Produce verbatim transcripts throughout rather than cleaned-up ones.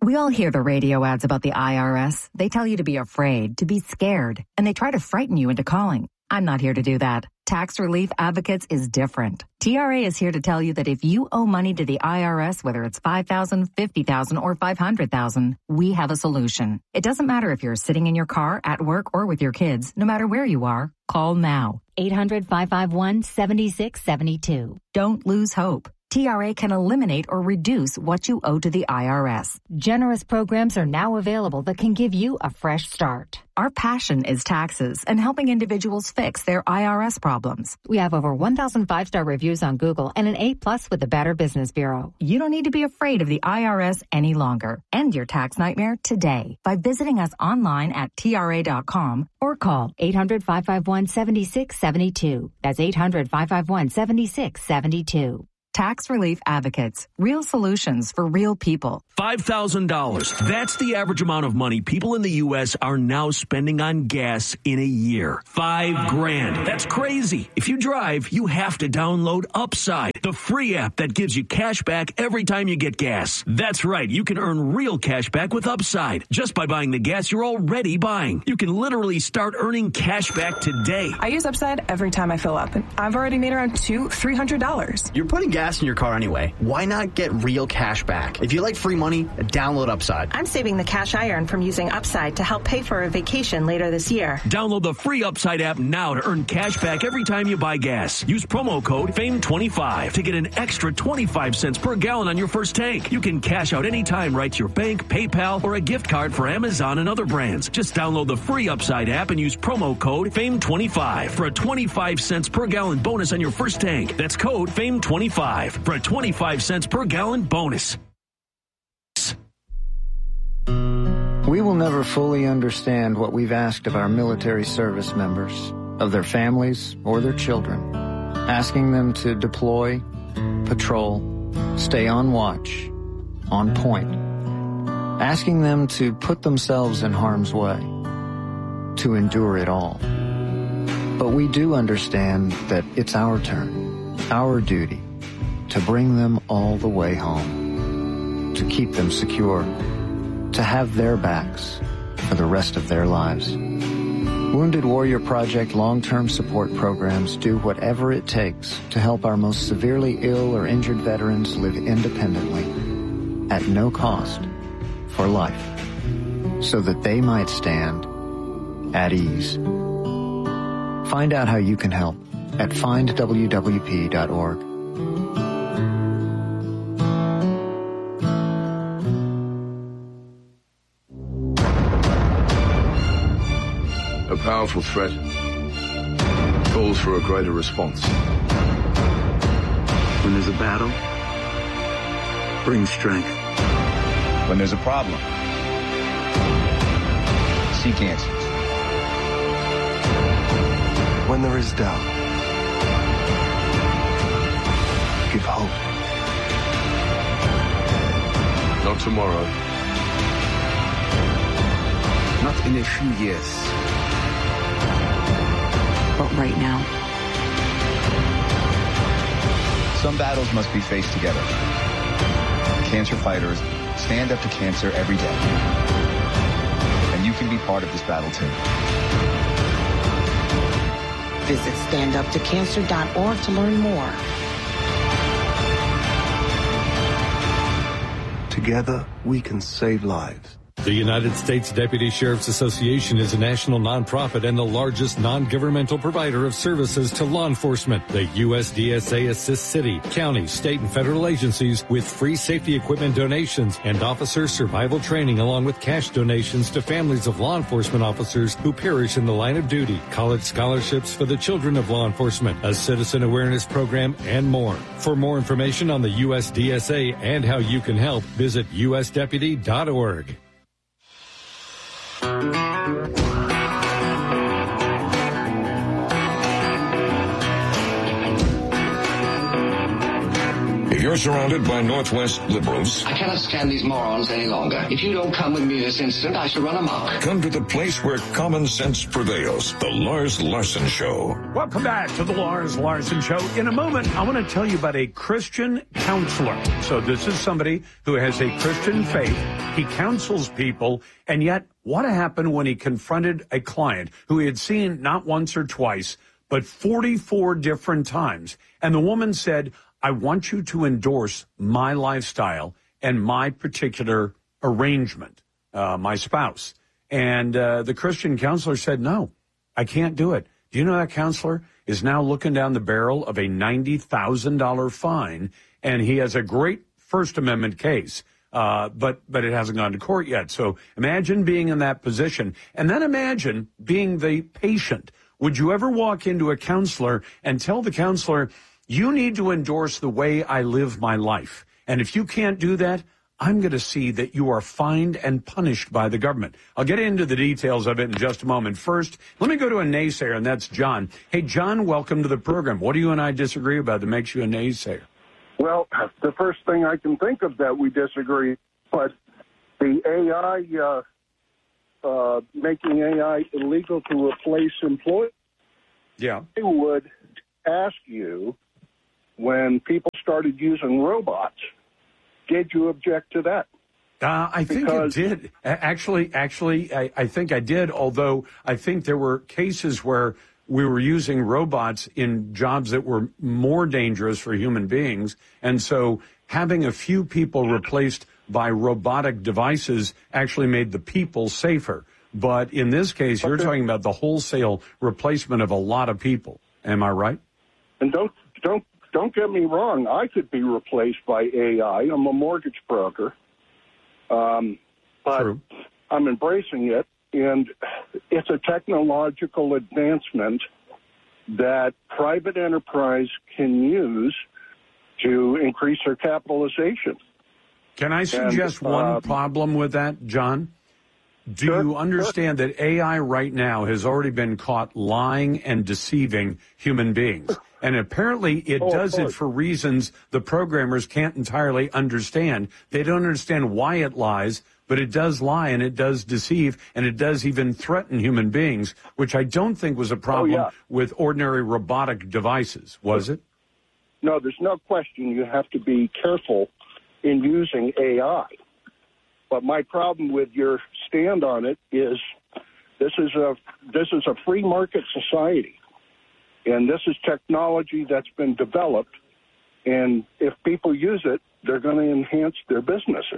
We all hear the radio ads about the I R S. They tell you to be afraid, to be scared, and they try to frighten you into calling. I'm not here to do that. Tax Relief Advocates is different. T R A is here to tell you that if you owe money to the I R S, whether it's five thousand dollars, fifty thousand dollars, or five hundred thousand dollars, we have a solution. It doesn't matter if you're sitting in your car, at work, or with your kids. No matter where you are, call now. eight hundred, five five one, seven six seven two. Don't lose hope. T R A can eliminate or reduce what you owe to the I R S. Generous programs are now available that can give you a fresh start. Our passion is taxes and helping individuals fix their I R S problems. We have over one thousand five-star reviews on Google and an A plus with the Better Business Bureau. You don't need to be afraid of the I R S any longer. End your tax nightmare today by visiting us online at T R A dot com or call eight hundred, five five one, seven six seven two. That's eight hundred, five five one, seven six seven two. Tax Relief Advocates. Real solutions for real people. five thousand dollars. That's the average amount of money people in the U S are now spending on gas in a year. Five grand. That's crazy. If you drive, you have to download Upside, the free app that gives you cash back every time you get gas. That's right. You can earn real cash back with Upside just by buying the gas you're already buying. You can literally start earning cash back today. I use Upside every time I fill up, and I've already made around two, three hundred dollars. You're putting gas in your car anyway. Why not get real cash back? If you like free money, download Upside. I'm saving the cash I earn from using Upside to help pay for a vacation later this year. Download the free Upside app now to earn cash back every time you buy gas. Use promo code F A M E twenty-five to get an extra twenty-five cents per gallon on your first tank. You can cash out anytime right to your bank, PayPal, or a gift card for Amazon and other brands. Just download the free Upside app and use promo code F A M E twenty-five for a twenty-five cents per gallon bonus on your first tank. That's code F A M E twenty-five for a twenty-five cents per gallon bonus. We will never fully understand what we've asked of our military service members, of their families or their children, asking them to deploy, patrol, stay on watch, on point, asking them to put themselves in harm's way, to endure it all. But we do understand that it's our turn, our duty, to bring them all the way home, to keep them secure, to have their backs for the rest of their lives. Wounded Warrior Project long-term support programs do whatever it takes to help our most severely ill or injured veterans live independently, at no cost, for life, so that they might stand at ease. Find out how you can help at find w w p dot org. A powerful threat calls for a greater response. When there's a battle, bring strength. When there's a problem, seek answers. When there is doubt, give hope. Not tomorrow. Not in a few years. But right now. Some battles must be faced together. Cancer fighters stand up to cancer every day. And you can be part of this battle too. Visit stand up to cancer dot org to learn more. Together, we can save lives. The United States Deputy Sheriff's Association is a national nonprofit and the largest non-governmental provider of services to law enforcement. The U S D S A assists city, county, state, and federal agencies with free safety equipment donations and officer survival training, along with cash donations to families of law enforcement officers who perish in the line of duty, college scholarships for the children of law enforcement, a citizen awareness program, and more. For more information on the U S D S A and how you can help, visit u s deputy dot org. If you're You're surrounded by Northwest liberals. I cannot stand these morons any longer. If you don't come with me this instant, I shall run amok. Come to the place where common sense prevails. The Lars Larson Show. Welcome back to the Lars Larson Show. In a moment, I want to tell you about a Christian counselor. So this is somebody who has a Christian faith. He counsels people, and yet what happened when he confronted a client who he had seen not once or twice, but forty-four different times. And the woman said, I want you to endorse my lifestyle and my particular arrangement, uh, my spouse. And uh, the Christian counselor said, no, I can't do it. Do you know that counselor is now looking down the barrel of a ninety thousand dollars fine, and he has a great First Amendment case, uh, but but it hasn't gone to court yet. So imagine being in that position, and then imagine being the patient. Would you ever walk into a counselor and tell the counselor, you need to endorse the way I live my life, and if you can't do that, I'm going to see that you are fined and punished by the government. I'll get into the details of it in just a moment. First, let me go to a naysayer, and that's John. Hey, John, welcome to the program. What do you and I disagree about that makes you a naysayer? Well, the first thing I can think of that we disagree, but the A I, uh, uh, making A I illegal to replace employees. Yeah. I would ask you, when people started using robots, did you object to that? Uh, I think because, it did. Actually, actually, I, I think I did, although I think there were cases where we were using robots in jobs that were more dangerous for human beings. And so having a few people replaced by robotic devices actually made the people safer. But in this case, you're talking about the wholesale replacement of a lot of people. Am I right? And don't don't don't get me wrong. I could be replaced by A I. I'm a mortgage broker, um, but True. I'm embracing it, and it's a technological advancement that private enterprise can use to increase their capitalization. Can I suggest and, one uh, problem with that, John? Do sure, you understand sure. that A I right now has already been caught lying and deceiving human beings? And apparently it oh, does it for reasons the programmers can't entirely understand. They don't understand why it lies, but it does lie and it does deceive and it does even threaten human beings, which I don't think was a problem oh, yeah. with ordinary robotic devices, was it? No, there's no question you have to be careful in using A I. But my problem with your stand on it is this is a this is a free market society, and this is technology that's been developed, and if people use it, they're going to enhance their businesses.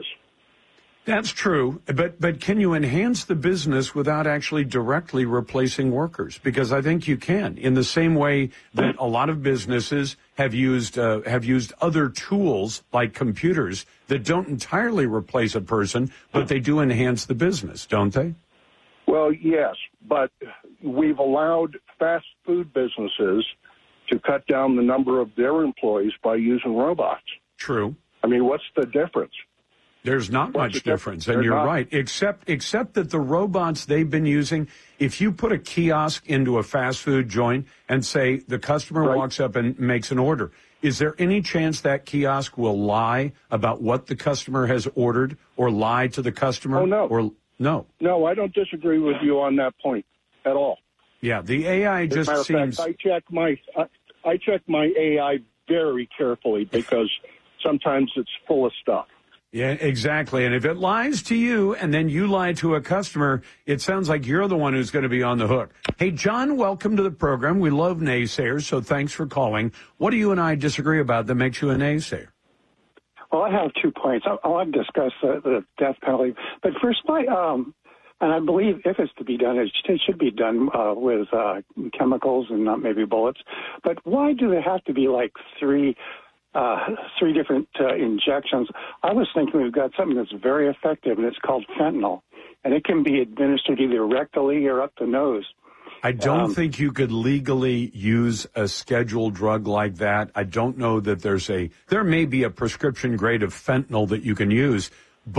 That's true, but but can you enhance the business without actually directly replacing workers? Because I think you can, in the same way that a lot of businesses have used uh, have used other tools like computers that don't entirely replace a person, but they do enhance the business, don't they? Well, yes, but we've allowed fast food businesses to cut down the number of their employees by using robots. True. I mean, what's the difference? There's not What's much the difference, difference? and you're not. right, except except that the robots they've been using, if you put a kiosk into a fast food joint and say the customer right. walks up and makes an order, is there any chance that kiosk will lie about what the customer has ordered or lie to the customer? Oh, no. Or, no. No, I don't disagree with you on that point at all. Yeah, the A I just As a matter seems... of fact, I check my, I, I check my A I very carefully because sometimes it's full of stuff. Yeah, exactly. And if it lies to you and then you lie to a customer, it sounds like you're the one who's going to be on the hook. Hey, John, welcome to the program. We love naysayers, so thanks for calling. What do you and I disagree about that makes you a naysayer? Well, I have two points. I, I want to discuss the, the death penalty. But first, my, um, and I believe if it's to be done, it should, it should be done uh, with uh, chemicals and not maybe bullets. But why do there have to be like three Uh, three different uh, injections? I was thinking we've got something that's very effective, and it's called fentanyl, and it can be administered either rectally or up the nose. I don't um, think you could legally use a scheduled drug like that. I don't know that there's a, there may be a prescription grade of fentanyl that you can use, but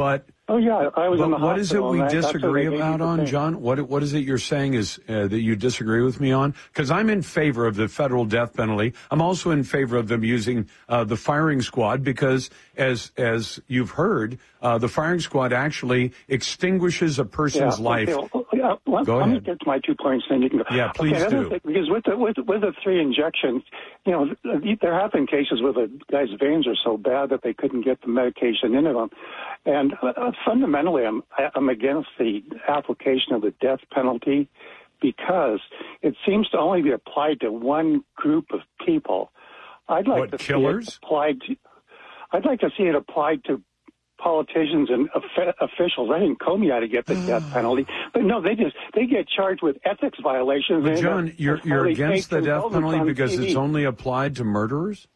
Oh, yeah, I was but in the what is it hospital. we and disagree about on, John? What What is it you're saying is uh, that you disagree with me on? Because I'm in favor of the federal death penalty. I'm also in favor of them using uh, the firing squad because, as as you've heard, uh, the firing squad actually extinguishes a person's yeah, life. Okay, well, yeah, let, go let ahead. me get to my two points, then you can go. Yeah, please okay, do. Thing, because with the, with, with the three injections, you know, there have been cases where the guy's veins are so bad that they couldn't get the medication into them. And uh, fundamentally, I'm, I'm against the application of the death penalty because it seems to only be applied to one group of people. I'd like what, to killers? see it applied to. I'd like to see it applied to politicians and officials. I think Comey ought to get the death penalty, but no, they just they get charged with ethics violations. But John, you're you're against the death penalty because it's only applied to murderers?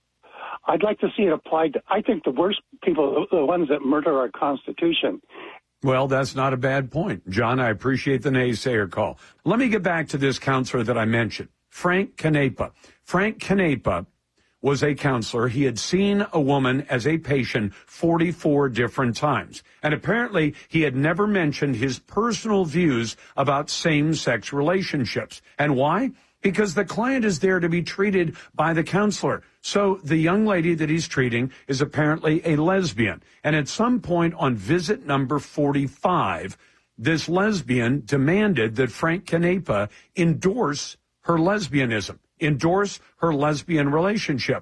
I'd like to see it applied to, I think the worst people, the ones that murder our Constitution. Well, that's not a bad point. John, I appreciate the naysayer call. Let me get back to this counselor that I mentioned, Frank Canepa. Frank Canepa was a counselor. He had seen a woman as a patient forty-four different times. And apparently he had never mentioned his personal views about same-sex relationships. And why? Because the client is there to be treated by the counselor. So the young lady that he's treating is apparently a lesbian. And at some point on visit number forty-five, this lesbian demanded that Frank Canepa endorse her lesbianism, endorse her lesbian relationship.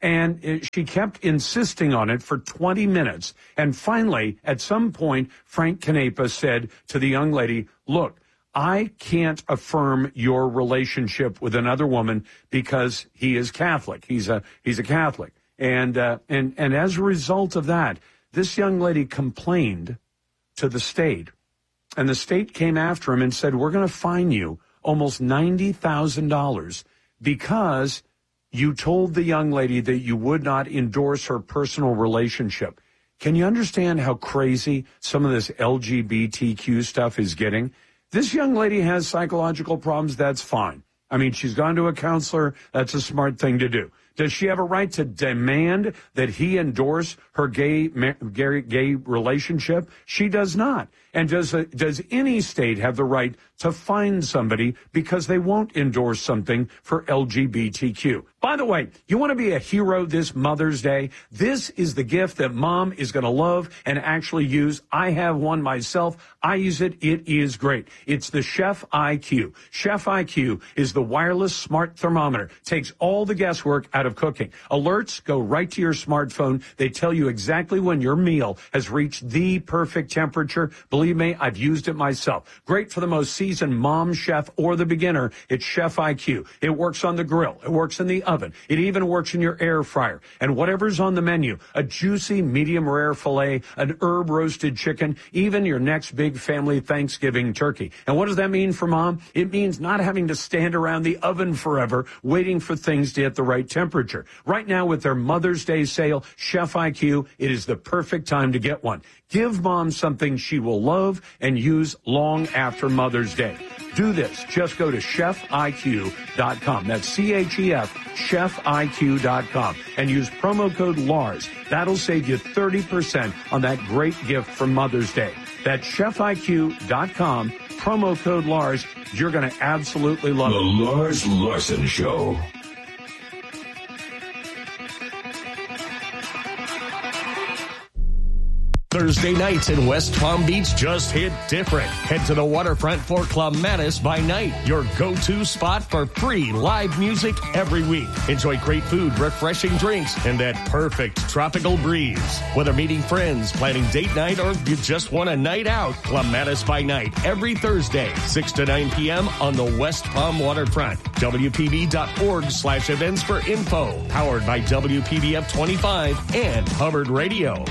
And she kept insisting on it for twenty minutes. And finally, at some point, Frank Canepa said to the young lady, look, I can't affirm your relationship with another woman because he is Catholic. He's a he's a Catholic. And uh, and and as a result of that, this young lady complained to the state. And the state came after him and said, we're going to fine you almost ninety thousand dollars because you told the young lady that you would not endorse her personal relationship. Can you understand how crazy some of this L G B T Q stuff is getting? This young lady has psychological problems. That's fine. I mean, she's gone to a counselor. That's a smart thing to do. Does she have a right to demand that he endorse her gay gay, gay relationship? She does not. And does a, does any state have the right to fine somebody because they won't endorse something for L G B T Q? By the way, you want to be a hero this Mother's Day? This is the gift that mom is going to love and actually use. I have one myself. I use it. It is great. It's the Chef I Q. Chef I Q is the wireless smart thermometer. Takes all the guesswork out of cooking. Alerts go right to your smartphone. They tell you exactly when your meal has reached the perfect temperature. Believe me, I've used it myself. Great for the most seasoned mom, chef, or the beginner. It's Chef I Q. It works on the grill. It works in the oven. It even works in your air fryer. And whatever's on the menu, a juicy medium rare filet, an herb roasted chicken, even your next big family Thanksgiving turkey. And what does that mean for mom? It means not having to stand around the oven forever waiting for things to hit the right temperature. Right now with their Mother's Day sale, Chef I Q, it is the perfect time to get one. Give mom something she will love and use long after Mother's Day. Do this. Just go to chef I Q dot com. That's C H E F, chef I Q dot com. And use promo code Lars. That'll save you thirty percent on that great gift for Mother's Day. That's chef I Q dot com, promo code Lars. You're going to absolutely love it. The Lars Larson Show. Thursday nights in West Palm Beach just hit different. Head to the waterfront for Clematis by Night, your go-to spot for free live music every week. Enjoy great food, refreshing drinks, and that perfect tropical breeze. Whether meeting friends, planning date night, or you just want a night out, Clematis by Night every Thursday, six to nine p.m. on the West Palm waterfront. W P B dot org slash events for info. Powered by W P B F twenty-five and Hubbard Radio.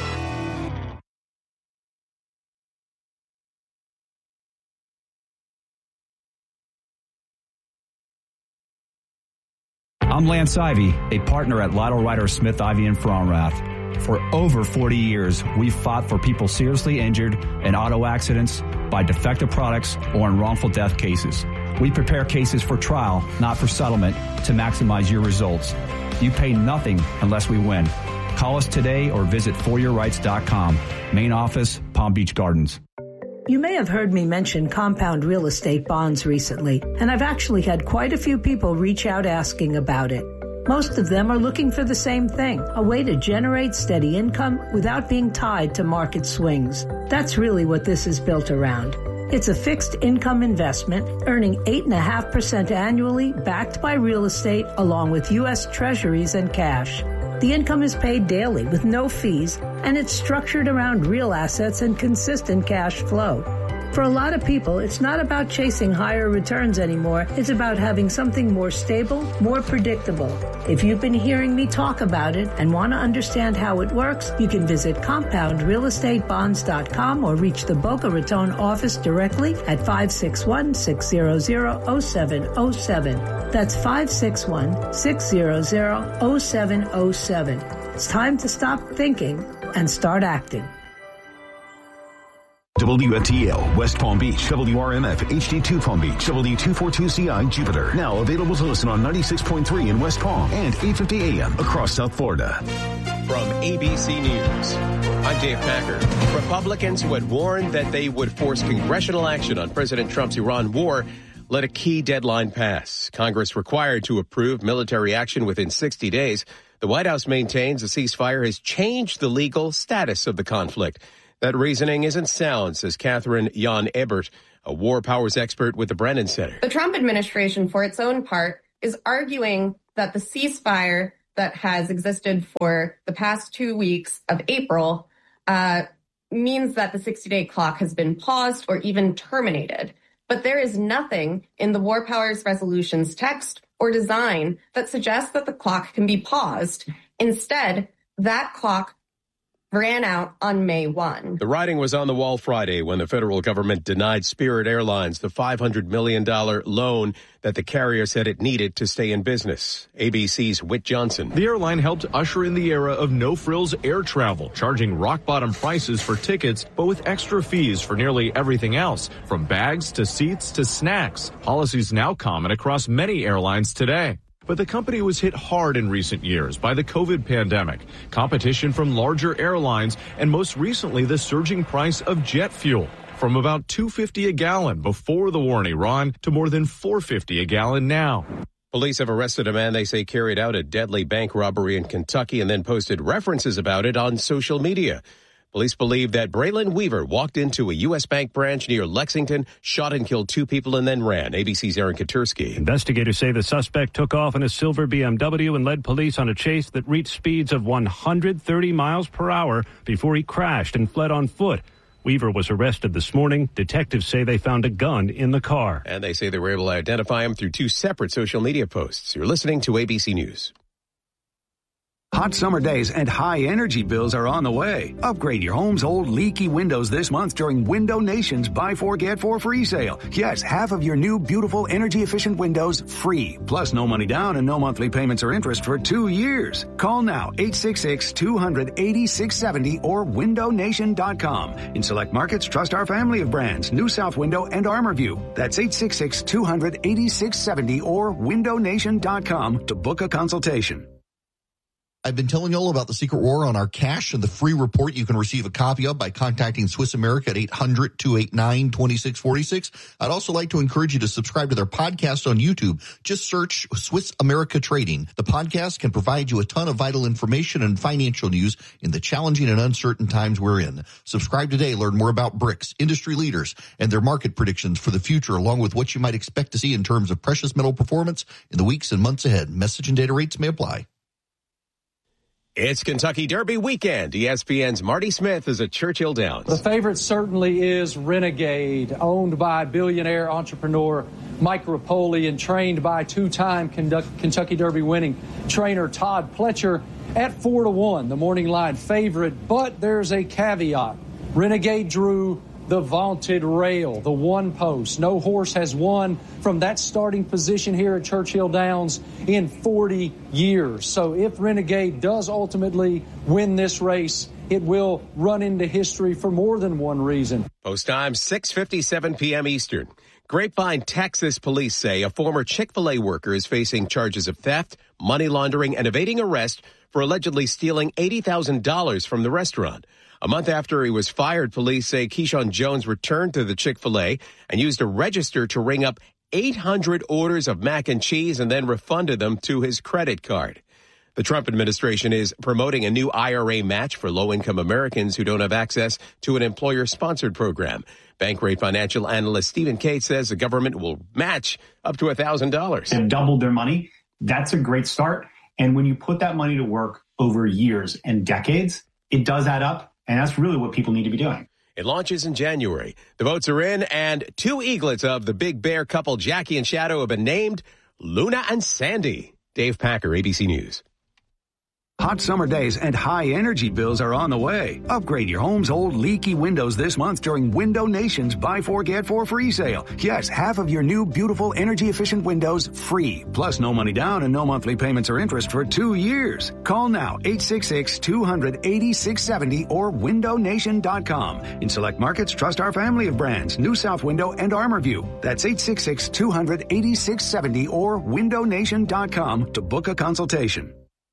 I'm Lance Ivy, a partner at Lytle Ryder Smith Ivy in Frauenrath. For over forty years, we've fought for people seriously injured in auto accidents, by defective products, or in wrongful death cases. We prepare cases for trial, not for settlement, to maximize your results. You pay nothing unless we win. Call us today or visit for your rights dot com. Main office, Palm Beach Gardens. You may have heard me mention compound real estate bonds recently, and I've actually had quite a few people reach out asking about it. Most of them are looking for the same thing, a way to generate steady income without being tied to market swings. That's really what this is built around. It's a fixed income investment earning eight point five percent annually, backed by real estate along with U S treasuries and cash. The income is paid daily with no fees, and it's structured around real assets and consistent cash flow. For a lot of people, it's not about chasing higher returns anymore. It's about having something more stable, more predictable. If you've been hearing me talk about it and want to understand how it works, you can visit compound real estate bonds dot com or reach the Boca Raton office directly at five six one, six zero zero, zero seven zero seven. That's five six one, six zero zero, zero seven zero seven. It's time to stop thinking and start acting. W F T L, West Palm Beach, W R M F, H D two Palm Beach, W two forty-two C I, Jupiter. Now available to listen on ninety-six point three in West Palm and eight fifty A M across South Florida. From A B C News, I'm Dave Packer. Republicans who had warned that they would force congressional action on President Trump's Iran war let a key deadline pass. Congress required to approve military action within sixty days. The White House maintains a ceasefire has changed the legal status of the conflict. That reasoning isn't sound, says Catherine Jan Ebert, a war powers expert with the Brennan Center. The Trump administration, for its own part, is arguing that the ceasefire that has existed for the past two weeks of April uh, means that the sixty-day clock has been paused or even terminated. But there is nothing in the War Powers Resolution's text or design that suggests that the clock can be paused. Instead, that clock ran out on May first. The writing was on the wall Friday when the federal government denied Spirit Airlines the five hundred million dollars loan that the carrier said it needed to stay in business. A B C's Whit Johnson. The airline helped usher in the era of no-frills air travel, charging rock-bottom prices for tickets, but with extra fees for nearly everything else, from bags to seats to snacks. Policies now common across many airlines today. But the company was hit hard in recent years by the COVID pandemic, competition from larger airlines, and most recently the surging price of jet fuel, from about two dollars and fifty cents a gallon before the war in Iran to more than four dollars and fifty cents a gallon now. Police have arrested a man they say carried out a deadly bank robbery in Kentucky and then posted references about it on social media. Police believe that Braylon Weaver walked into a U S bank branch near Lexington, shot and killed two people, and then ran. A B C's Aaron Katursky. Investigators say the suspect took off in a silver B M W and led police on a chase that reached speeds of one hundred thirty miles per hour before he crashed and fled on foot. Weaver was arrested this morning. Detectives say they found a gun in the car. And they say they were able to identify him through two separate social media posts. You're listening to A B C News. Hot summer days and high energy bills are on the way. Upgrade your home's old leaky windows this month during Window Nation's Buy Four Get Four free sale. Yes, half of your new beautiful energy efficient windows free. Plus no money down and no monthly payments or interest for two years. Call now eight six six, two hundred, eighty-six seventy or window nation dot com. In select markets, trust our family of brands, New South Window and ArmorView. That's eight six six, two hundred, eighty-six seventy or window nation dot com to book a consultation. I've been telling you all about the Secret War on our cash and the free report you can receive a copy of by contacting Swiss America at eight hundred, two eight nine, two six four six. I'd also like to encourage you to subscribe to their podcast on YouTube. Just search Swiss America Trading. The podcast can provide you a ton of vital information and financial news in the challenging and uncertain times we're in. Subscribe today. Learn more about BRICS, industry leaders, and their market predictions for the future, along with what you might expect to see in terms of precious metal performance in the weeks and months ahead. Message and data rates may apply. It's Kentucky Derby weekend. E S P N's Marty Smith is at Churchill Downs. The favorite certainly is Renegade, owned by billionaire entrepreneur Mike Rapoli and trained by two-time Kentucky Derby winning trainer Todd Pletcher at four to one, the morning line favorite. But there's a caveat. Renegade drew the vaunted rail, the one post. No horse has won from that starting position here at Churchill Downs in forty years. So if Renegade does ultimately win this race, it will run into history for more than one reason. Post time, six fifty-seven p.m. Eastern. Grapevine, Texas police say a former Chick-fil-A worker is facing charges of theft, money laundering, and evading arrest for allegedly stealing eighty thousand dollars from the restaurant. A month after he was fired, police say Keyshawn Jones returned to the Chick-fil-A and used a register to ring up eight hundred orders of mac and cheese and then refunded them to his credit card. The Trump administration is promoting a new I R A match for low-income Americans who don't have access to an employer-sponsored program. Bankrate financial analyst Stephen Cates says the government will match up to one thousand dollars. They've doubled their money. That's a great start. And when you put that money to work over years and decades, it does add up. And that's really what people need to be doing. It launches in January. The votes are in, and two eaglets of the Big Bear couple, Jackie and Shadow, have been named Luna and Sandy. Dave Packer, A B C News. Hot summer days and high energy bills are on the way. Upgrade your home's old leaky windows this month during Window Nation's Buy Four Get Four free sale. Yes, half of your new beautiful energy efficient windows free. Plus no money down and no monthly payments or interest for two years. Call now eight six six, two hundred, eighty-six seventy or window nation dot com. In select markets, trust our family of brands, New South Window and ArmorView. That's eight six six, two hundred, eighty-six seventy or window nation dot com to book a consultation.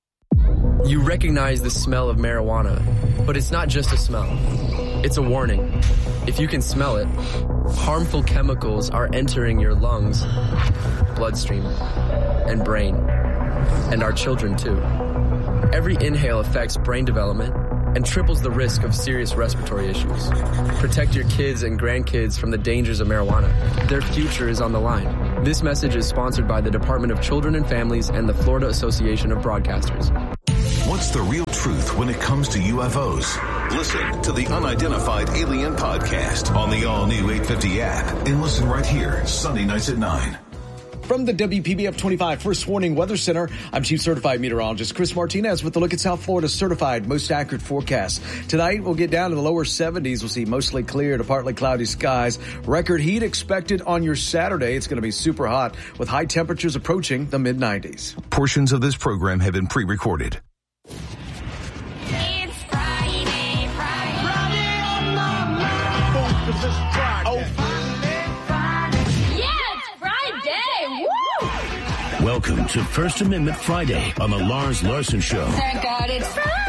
You recognize the smell of marijuana, but it's not just a smell. It's a warning. If you can smell it, harmful chemicals are entering your lungs, bloodstream, and brain, and our children too. Every inhale affects brain development and triples the risk of serious respiratory issues. Protect your kids and grandkids from the dangers of marijuana. Their future is on the line. This message is sponsored by the Department of Children and Families and the Florida Association of Broadcasters. What's the real truth when it comes to U F Os? Listen to the Unidentified Alien Podcast on the all-new eight fifty app and listen right here, Sunday nights at nine. From the W P B F twenty-five First Warning Weather Center, I'm Chief Certified Meteorologist Chris Martinez with a look at South Florida's certified most accurate forecast. Tonight, we'll get down to the lower seventies. We'll see mostly clear to partly cloudy skies. Record heat expected on your Saturday. It's going to be super hot with high temperatures approaching the mid nineties. Portions of this program have been pre-recorded. Welcome to First Amendment Friday on the Lars Larson Show. Thank God it's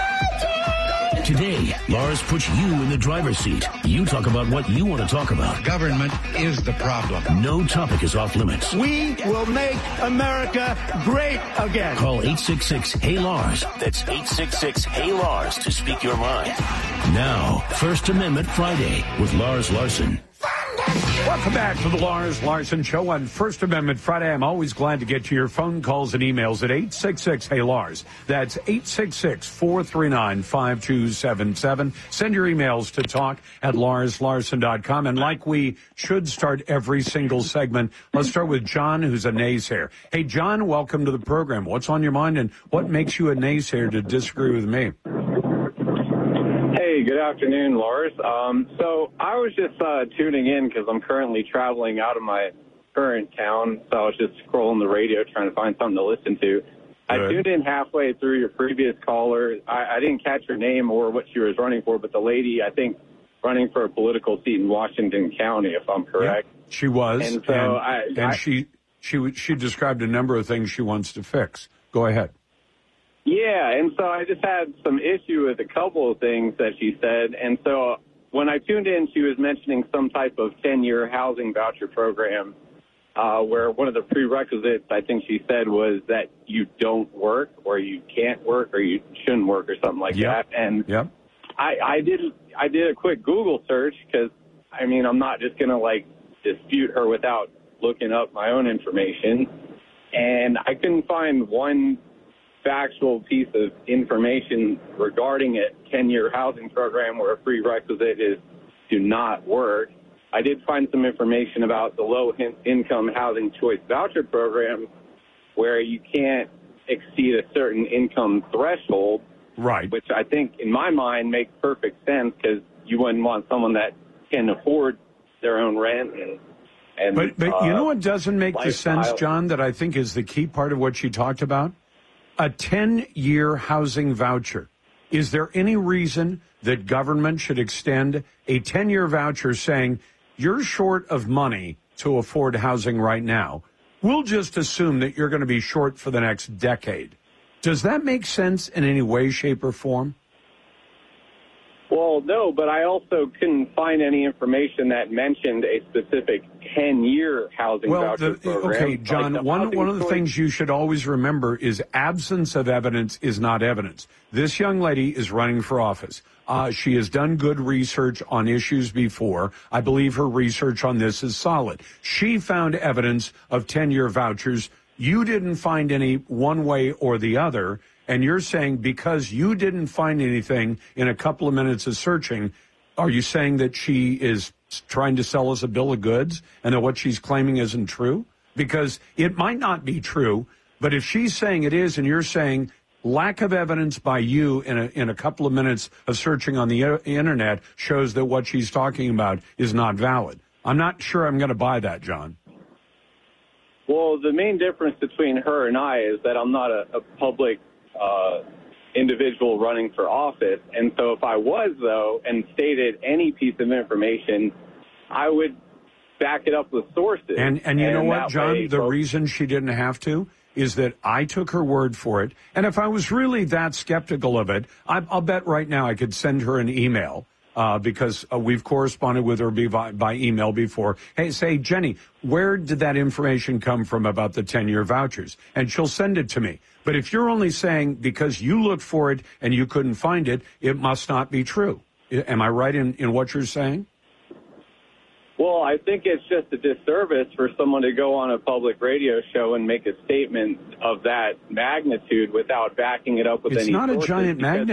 Friday! Today, Lars puts you in the driver's seat. You talk about what you want to talk about. Government is the problem. No topic is off limits. We will make America great again. Call eight six six, Hey Lars. That's eight six six, Hey Lars to speak your mind. Now, First Amendment Friday with Lars Larson. Welcome back to the Lars Larson Show on First Amendment Friday. I'm always glad to get to your phone calls and emails at eight six six, Hey Lars. That's eight six six, four three nine, five two seven seven. Send your emails to talk at lars larson dot com. And like we should start every single segment, let's start with John, who's a naysayer. Hey, John, welcome to the program. What's on your mind and what makes you a naysayer to disagree with me? Hey, good afternoon, Lars. Um, so I was just uh, tuning in because I'm currently traveling out of my current town, so I was just scrolling the radio trying to find something to listen to. Good. I tuned in halfway through your previous caller. I, I didn't catch her name or what she was running for, but the lady, I think, running for a political seat in Washington County, if I'm correct. Yeah, she was, and, so and, I, and I, she, she, she described a number of things she wants to fix. Go ahead. Yeah, and so I just had some issue with a couple of things that she said. And so when I tuned in, she was mentioning some type of ten-year housing voucher program uh, where one of the prerequisites, I think she said, was that you don't work or you can't work or you shouldn't work or something like yep. that. And yep. I, I did I did a quick Google search because, I mean, I'm not just going to, like, dispute her without looking up my own information. And I couldn't find one factual piece of information regarding a ten-year housing program where a prerequisite is do not work. I did find some information about the low-income housing choice voucher program where you can't exceed a certain income threshold, right? Which I think, in my mind, makes perfect sense because you wouldn't want someone that can afford their own rent. And, and But, but uh, you know what doesn't make lifestyle. the sense, John, that I think is the key part of what she talked about? A ten-year housing voucher. Is there any reason that government should extend a ten-year voucher saying you're short of money to afford housing right now. We'll just assume that you're going to be short for the next decade. Does that make sense in any way, shape, or form? Well, no, but I also couldn't find any information that mentioned a specific ten-year housing well, voucher the, program. Okay, John, like one, one of the choice. things you should always remember is absence of evidence is not evidence. This young lady is running for office. Uh, she has done good research on issues before. I believe her research on this is solid. She found evidence of ten-year vouchers. You didn't find any one way or the other. And you're saying because you didn't find anything in a couple of minutes of searching, are you saying that she is trying to sell us a bill of goods and that what she's claiming isn't true? Because it might not be true, but if she's saying it is and you're saying lack of evidence by you in a, in a couple of minutes of searching on the internet shows that what she's talking about is not valid. I'm not sure I'm going to buy that, John. Well, the main difference between her and I is that I'm not a, a public uh, individual running for office. And so if I was, though, and stated any piece of information, I would back it up with sources. And and you and know what, John? way, the folks, reason she didn't have to is that I took her word for it. And if I was really that skeptical of it, I, I'll bet right now I could send her an email. Uh, because uh, we've corresponded with her by, by email before. Hey, say, Jenny, where did that information come from about the ten-year vouchers? And she'll send it to me. But if you're only saying because you looked for it and you couldn't find it, it must not be true. Am I right in, in what you're saying? Well, I think it's just a disservice for someone to go on a public radio show and make a statement of that magnitude without backing it up with It's any not a sources, giant because magnet.